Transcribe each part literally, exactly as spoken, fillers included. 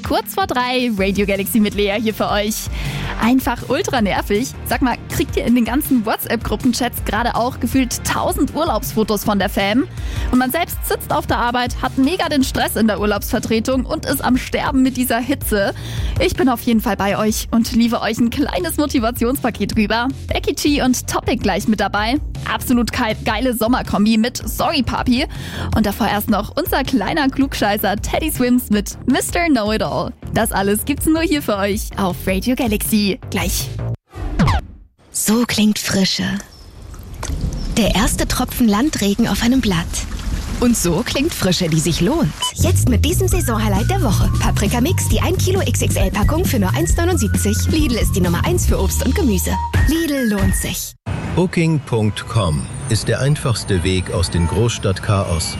kurz vor drei, Radio Galaxy mit Lea hier für euch. Einfach ultra nervig. Sag mal, kriegt ihr in den ganzen WhatsApp-Gruppenchats gerade auch gefühlt tausend Urlaubsfotos von der Fam? Und man selbst sitzt auf der Arbeit, hat mega den Stress in der Urlaubsvertretung und ist am Sterben mit dieser Hitze. Ich bin auf jeden Fall bei euch und liefere euch ein kleines Motivationspaket rüber. Becky G und Topic gleich mit dabei. Absolut geile Sommerkombi mit Sorry Papi. Und davor erst noch unser kleiner Klugscheißer Teddy Swims mit Mister Know-It-All. Das alles gibt's nur hier für euch auf Radio Galaxy. Gleich. So klingt Frische. Der erste Tropfen Landregen auf einem Blatt. Und so klingt Frische, die sich lohnt. Jetzt mit diesem Saisonhighlight der Woche. Paprika Mix, die ein Kilo X X L-Packung für nur eins neunundsiebzig. Lidl ist die Nummer eins für Obst und Gemüse. Lidl lohnt sich. Booking Punkt com ist der einfachste Weg aus dem Großstadtchaos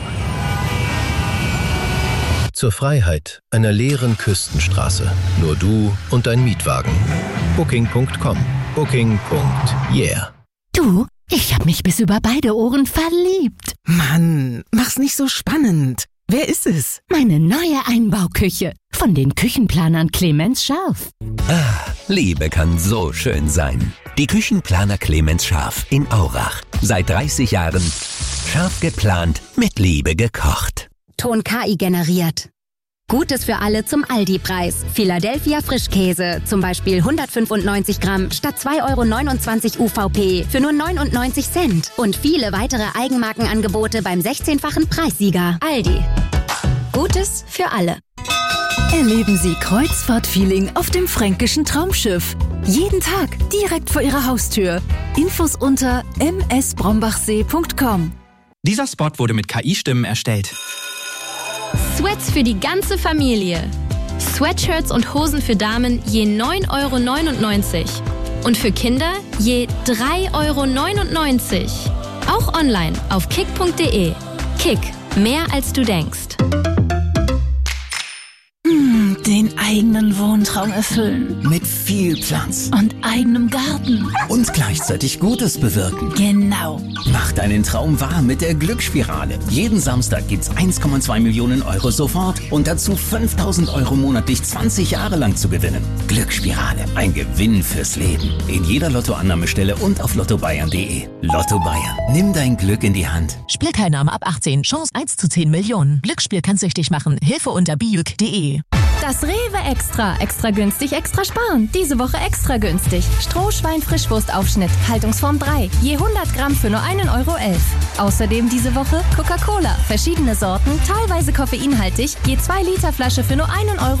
zur Freiheit einer leeren Küstenstraße. Nur du und dein Mietwagen. Booking Punkt com. Booking. Yeah. Du, ich hab mich bis über beide Ohren verliebt. Mann, mach's nicht so spannend. Wer ist es? Meine neue Einbauküche von den Küchenplanern Clemens Scharf. Ah, Liebe kann so schön sein. Die Küchenplaner Clemens Scharf in Aurach. Seit dreißig Jahren scharf geplant, mit Liebe gekocht. Ton K I generiert. Gutes für alle zum Aldi-Preis. Philadelphia Frischkäse, zum Beispiel hundertfünfundneunzig Gramm statt zwei Euro neunundzwanzig U V P für nur neunundneunzig Cent. Und viele weitere Eigenmarkenangebote beim sechzehnfachen Preissieger. Aldi. Gutes für alle. Erleben Sie Kreuzfahrt-Feeling auf dem fränkischen Traumschiff. Jeden Tag direkt vor Ihrer Haustür. Infos unter m s brombachsee punkt com. Dieser Spot wurde mit K I-Stimmen erstellt. Sweats für die ganze Familie. Sweatshirts und Hosen für Damen je neun Euro neunundneunzig. Und für Kinder je drei Euro neunundneunzig. Auch online auf kick punkt de. Kick, mehr als du denkst. Den eigenen Wohntraum erfüllen. Mit viel Platz. Und eigenem Garten. Und gleichzeitig Gutes bewirken. Genau. Mach deinen Traum wahr mit der Glücksspirale. Jeden Samstag gibt's eins Komma zwei Millionen Euro sofort und dazu fünftausend Euro monatlich zwanzig Jahre lang zu gewinnen. Glücksspirale. Ein Gewinn fürs Leben. In jeder Lottoannahmestelle und auf lotto bayern punkt de. Lotto Bayern. Nimm dein Glück in die Hand. Spielteilnahme ab achtzehn. Chance eins zu zehn Millionen. Glücksspiel kann süchtig machen. Hilfe unter bijuk punkt de. Das Rewe Extra. Extra günstig, extra sparen. Diese Woche extra günstig. Strohschwein-Frischwurstaufschnitt. Haltungsform drei. Je hundert Gramm für nur einen Euro elf. Außerdem diese Woche Coca-Cola. Verschiedene Sorten, teilweise koffeinhaltig. Je zwei Liter Flasche für nur einen Euro.